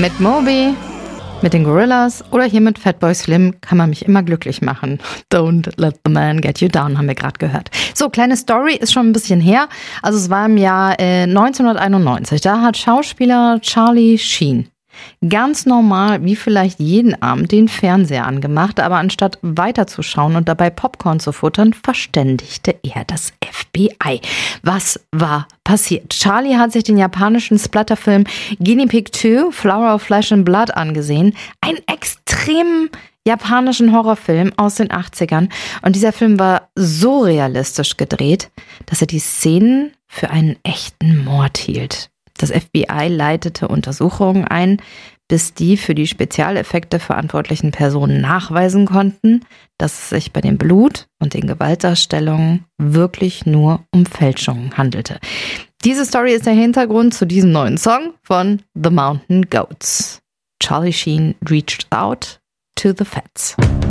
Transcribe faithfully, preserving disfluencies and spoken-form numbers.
Mit Moby, mit den Gorillas oder hier mit Fatboy Slim kann man mich immer glücklich machen. Don't let the man get you down, haben wir gerade gehört. So, kleine Story, ist schon ein bisschen her. Also es war im Jahr äh, neunzehnhunderteinundneunzig. Da hat Schauspieler Charlie Sheen ganz normal, wie vielleicht jeden Abend, den Fernseher angemacht, aber anstatt weiterzuschauen und dabei Popcorn zu futtern, verständigte er das F B I. Was war passiert? Charlie hat sich den japanischen Splatterfilm Guinea Pig zwei, Flower of Flesh and Blood angesehen. Ein extrem japanischen Horrorfilm aus den achtzigern. Und dieser Film war so realistisch gedreht, dass er die Szenen für einen echten Mord hielt. Das F B I leitete Untersuchungen ein, bis die für die Spezialeffekte verantwortlichen Personen nachweisen konnten, dass es sich bei dem Blut und den Gewaltdarstellungen wirklich nur um Fälschungen handelte. Diese Story ist der Hintergrund zu diesem neuen Song von The Mountain Goats. Charlie Sheen reached out to the feds.